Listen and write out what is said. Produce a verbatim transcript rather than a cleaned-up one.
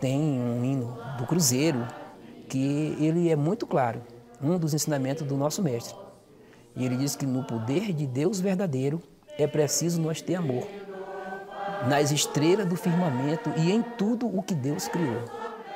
tem um hino do Cruzeiro que ele é muito claro, um dos ensinamentos do nosso mestre. E ele diz que no poder de Deus verdadeiro é preciso nós ter amor, nas estrelas do firmamento e em tudo o que Deus criou.